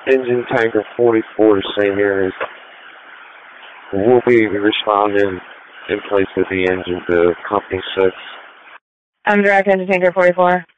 Engine Tanker 44, same area. We'll be responding in place of the engine to Company 6. I'm Direct Engine Tanker 44.